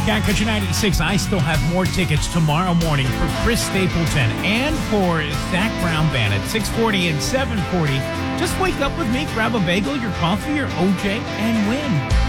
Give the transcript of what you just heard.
Cat Country 96, I still have more tickets tomorrow morning for Chris Stapleton and for Zach Brown Band at 6:40 and 7:40. Just wake up with me, grab a bagel, your coffee, your OJ, and win.